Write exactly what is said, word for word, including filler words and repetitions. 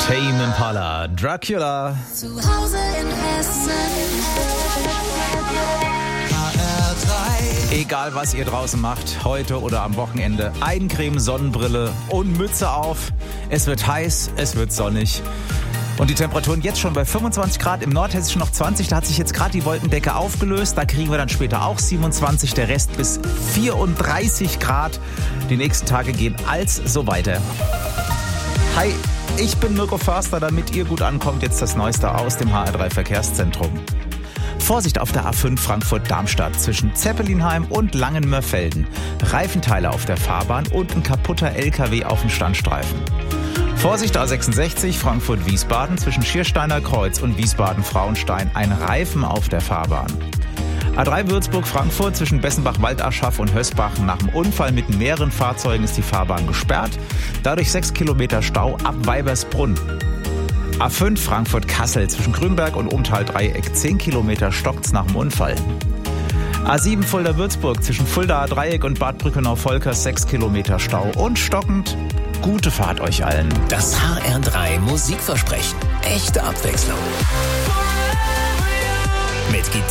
Tame Impala, Dracula. Zu Hause in Hessen. H R drei. Egal was ihr draußen macht, heute oder am Wochenende, Eincreme, Sonnenbrille und Mütze auf. Es wird heiß, es wird sonnig. Und die Temperaturen jetzt schon bei fünfundzwanzig Grad, im Nordhessischen noch zwanzig. Da hat sich jetzt gerade die Wolkendecke aufgelöst. Da kriegen wir dann später auch siebenundzwanzig, der Rest bis vierunddreißig Grad. Die nächsten Tage gehen als so weiter. Hi, ich bin Mirko Förster, damit ihr gut ankommt. Jetzt das Neueste aus dem H R drei Verkehrszentrum. Vorsicht auf der A fünf Frankfurt-Darmstadt zwischen Zeppelinheim und Langenmörfelden. Reifenteile auf der Fahrbahn und ein kaputter L K W auf dem Standstreifen. Vorsicht A sechsundsechzig Frankfurt-Wiesbaden zwischen Schiersteiner Kreuz und Wiesbaden-Frauenstein. Ein Reifen auf der Fahrbahn. A drei Würzburg-Frankfurt zwischen Bessenbach-Waldaschhaff und Hösbach. Nach dem Unfall mit mehreren Fahrzeugen ist die Fahrbahn gesperrt. Dadurch sechs Kilometer Stau ab Weibersbrunn. A fünf Frankfurt-Kassel zwischen Grünberg und Umtal-Dreieck. zehn Kilometer stockt's nach dem Unfall. A sieben Fulda-Würzburg zwischen Fuldaer Dreieck und Bad Brückenau-Volkers. sechs Kilometer Stau. Und stockend. Gute Fahrt euch allen. Das H R drei Musikversprechen. Echte Abwechslung. Mit Gitarre.